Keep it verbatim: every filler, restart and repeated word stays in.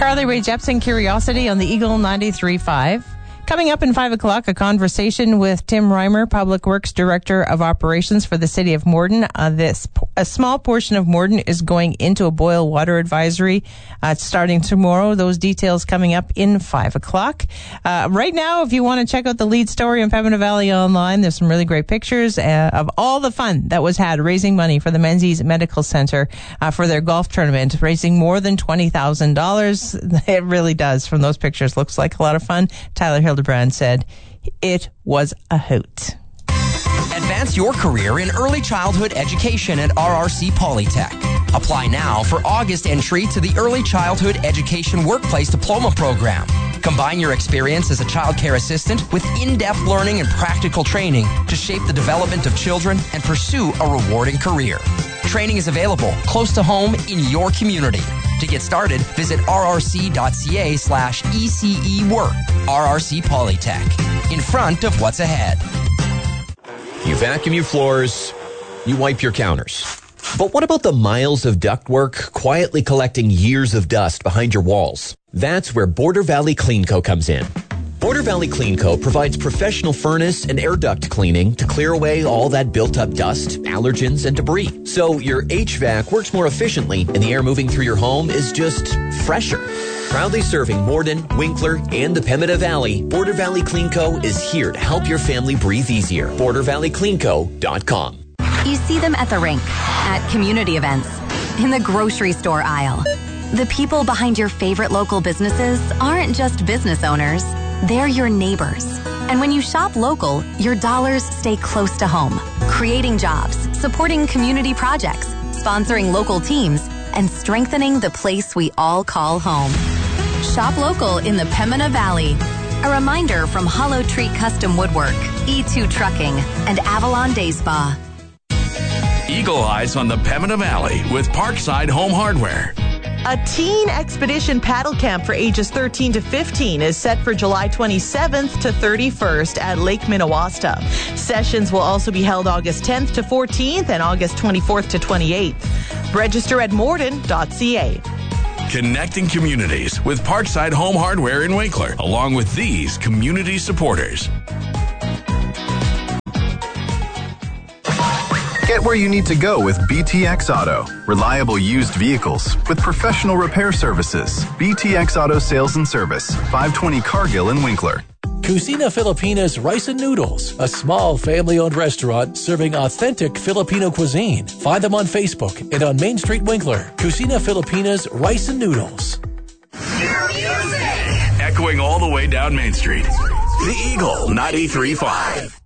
Carly Rae Jepsen, Curiosity on the Eagle ninety-three point five. Coming up in five o'clock, a conversation with Tim Reimer, Public Works Director of Operations for the City of Morden. Uh, this a small portion of Morden is going into a boil water advisory uh, starting tomorrow. Those details coming up in five o'clock. Uh, right now, if you want to check out the lead story in Pembina Valley Online, there's some really great pictures uh, of all the fun that was had raising money for the Menzies Medical Center uh, for their golf tournament, raising more than twenty thousand dollars. It really does. From those pictures, looks like a lot of fun. Tyler Hildebrand said it was a hoot. Advance your career in early childhood education at R R C Polytech. Apply now for August entry to the Early Childhood Education Workplace Diploma Program. Combine your experience as a child care assistant with in-depth learning and practical training to shape the development of children and pursue a rewarding career. Training is available close to home in your community. To get started, visit rrc.ca slash ECE work. R R C Polytech. In front of what's ahead. You vacuum your floors, you wipe your counters. But what about the miles of ductwork quietly collecting years of dust behind your walls? That's where Border Valley Clean Co. comes in. Border Valley Clean Co. provides professional furnace and air duct cleaning to clear away all that built-up dust, allergens, and debris. So your H V A C works more efficiently and the air moving through your home is just fresher. Proudly serving Morden, Winkler, and the Pembina Valley, Border Valley Clean Co. is here to help your family breathe easier. border valley clean co dot com. You see them at the rink, at community events, in the grocery store aisle. The people behind your favorite local businesses aren't just business owners. They're your neighbors. And when you shop local, your dollars stay close to home, creating jobs, supporting community projects, sponsoring local teams, and strengthening the place we all call home. Shop local in the Pembina Valley. A reminder from Hollow Tree Custom Woodwork, E two Trucking, and Avalon Day Spa. Eagle Eyes on the Pembina Valley with Parkside Home Hardware. A teen expedition paddle camp for ages thirteen to fifteen is set for July twenty-seventh to thirty-first at Lake Minnewasta. Sessions will also be held August tenth to fourteenth and August twenty-fourth to twenty-eighth. Register at morden dot c a. Connecting communities with Parkside Home Hardware in Winkler, along with these community supporters. Get where you need to go with B T X Auto. Reliable used vehicles with professional repair services. B T X Auto Sales and Service, five twenty Cargill in Winkler. Cucina Filipina's Rice and Noodles, a small family-owned restaurant serving authentic Filipino cuisine. Find them on Facebook and on Main Street, Winkler. Cucina Filipina's Rice and Noodles. Echoing all the way down Main Street. The Eagle ninety-three point five.